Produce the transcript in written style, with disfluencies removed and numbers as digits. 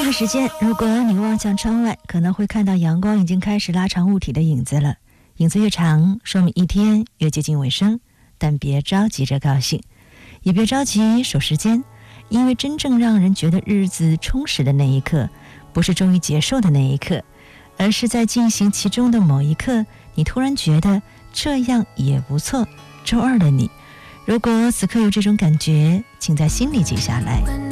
个时间，如果你望向窗外，可能会看到阳光已经开始拉长物体的影子了。影子越长，说明一天越接近尾声。但别着急着高兴，也别着急数时间，因为真正让人觉得日子充实的那一刻，不是终于结束的那一刻，而是在进行其中的某一刻，你突然觉得这样也不错。周二的你，如果此刻有这种感觉，请在心里记下来。